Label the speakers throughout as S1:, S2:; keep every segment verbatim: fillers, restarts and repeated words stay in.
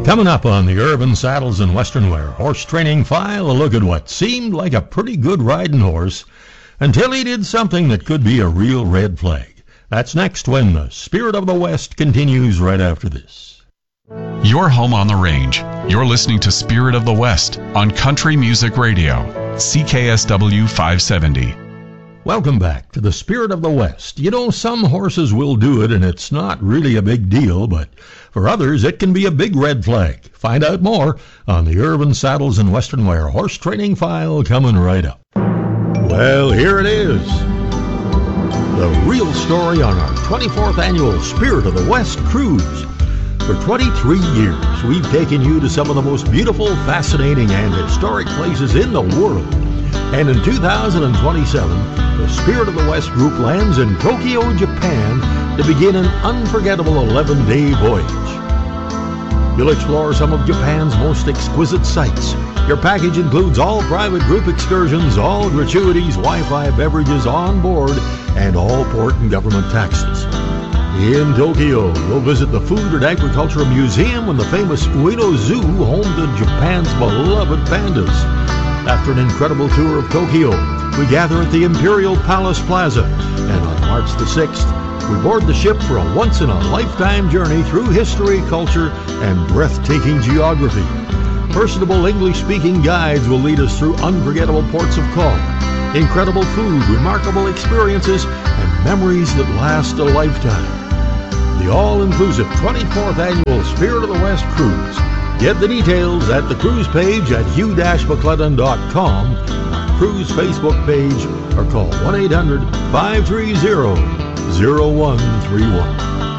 S1: Coming up on the Urban Saddles and Western Wear Horse Training File, a look at what seemed like a pretty good riding horse until he did something that could be a real red flag. That's next when the Spirit of the West continues right after this.
S2: You're home on the range. You're listening to Spirit of the West on Country Music Radio, C K S W five seventy.
S1: Welcome back to the Spirit of the West. You know, some horses will do it and it's not really a big deal, but for others it can be a big red flag. Find out more on the Urban Saddles and Western Wear Horse Training File coming right up. Well, here it is. The real story on our twenty-fourth annual Spirit of the West Cruise. For twenty-three years, we've taken you to some of the most beautiful, fascinating, and historic places in the world. And in two thousand twenty-seven, the Spirit of the West group lands in Tokyo, Japan to begin an unforgettable eleven-day voyage. You'll explore some of Japan's most exquisite sights. Your package includes all private group excursions, all gratuities, Wi-Fi, beverages on board, and all port and government taxes. In Tokyo, you'll visit the Food and Agricultural Museum and the famous Ueno Zoo, home to Japan's beloved pandas. After an incredible tour of Tokyo, we gather at the Imperial Palace Plaza, and on March the sixth, we board the ship for a once-in-a-lifetime journey through history, culture, and breathtaking geography. Personable English-speaking guides will lead us through unforgettable ports of call, incredible food, remarkable experiences, and memories that last a lifetime. The all-inclusive twenty-fourth Annual Spirit of the West Cruise. Get the details at the cruise page at hugh dash mcclellan dot com, our cruise Facebook page, or call one eight hundred, five three zero, zero one three one.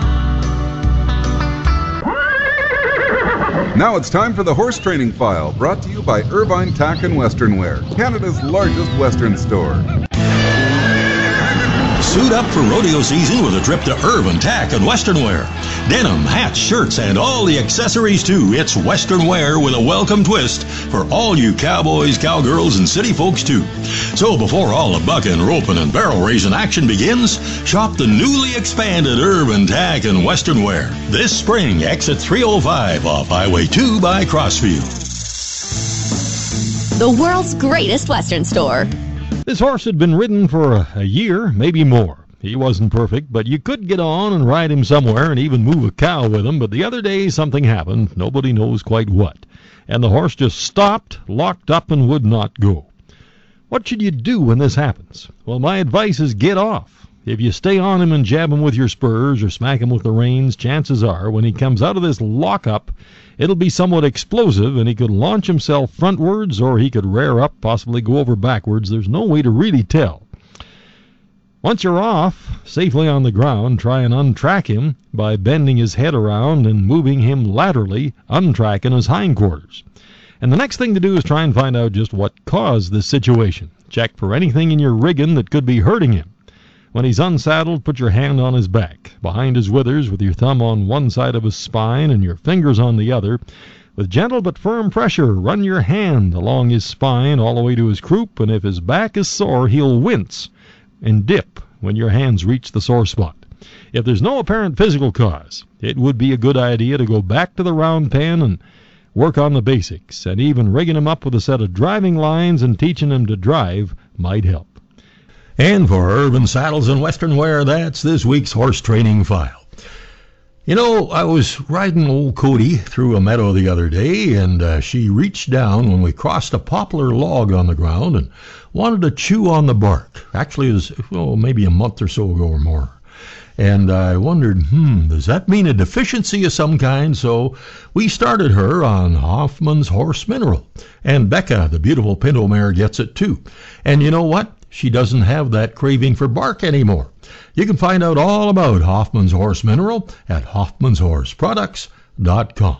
S3: Now it's time for the Horse Training File, brought to you by Irvine Tack and Western Wear, Canada's largest Western store.
S1: Suit up for rodeo season with a trip to Irvine Tack and Western Wear. Denim, hats, shirts, and all the accessories too. It's Western Wear with a welcome twist for all you cowboys, cowgirls, and city folks too. So before all the bucking, roping, and barrel raising action begins, shop the newly expanded Irvine Tack and Western Wear this spring. Exit three oh five off Highway two by Crossfield.
S4: The world's greatest Western store.
S1: This horse had been ridden for a, a year, maybe more. He wasn't perfect, but you could get on and ride him somewhere and even move a cow with him. But the other day something happened, nobody knows quite what. And the horse just stopped, locked up, and would not go. What should you do when this happens? Well, my advice is get off. If you stay on him and jab him with your spurs or smack him with the reins, chances are when he comes out of this lockup, it'll be somewhat explosive, and he could launch himself frontwards, or he could rear up, possibly go over backwards. There's no way to really tell. Once you're off, safely on the ground, try and untrack him by bending his head around and moving him laterally, untracking his hindquarters. And the next thing to do is try and find out just what caused this situation. Check for anything in your rigging that could be hurting him. When he's unsaddled, put your hand on his back, behind his withers, with your thumb on one side of his spine and your fingers on the other. With gentle but firm pressure, run your hand along his spine all the way to his croup, and if his back is sore, he'll wince and dip when your hands reach the sore spot. If there's no apparent physical cause, it would be a good idea to go back to the round pen and work on the basics, and even rigging him up with a set of driving lines and teaching him to drive might help. And for Urban Saddles and Western Wear, that's this week's Horse Training File. You know, I was riding old Cody through a meadow the other day, and uh, she reached down when we crossed a poplar log on the ground and wanted to chew on the bark. Actually, it was oh, maybe a month or so ago or more. And I wondered, hmm, does that mean a deficiency of some kind? So we started her on Hoffman's Horse Mineral. And Becca, the beautiful Pinto mare, gets it too. And you know what? She doesn't have that craving for bark anymore. You can find out all about Hoffman's Horse Mineral at hoffmans horse products dot com.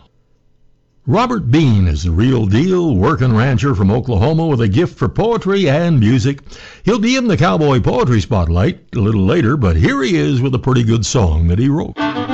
S1: Robert Bean is the real deal, working rancher from Oklahoma with a gift for poetry and music. He'll be in the Cowboy Poetry Spotlight a little later, but here he is with a pretty good song that he wrote.